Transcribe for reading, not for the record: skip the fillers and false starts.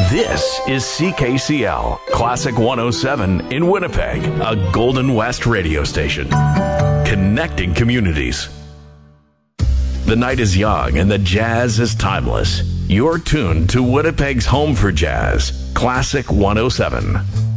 This is CKCL, Classic 107 in Winnipeg, a Golden West radio station. Connecting communities. The night is young and the jazz is timeless. You're tuned to Winnipeg's home for jazz, Classic 107.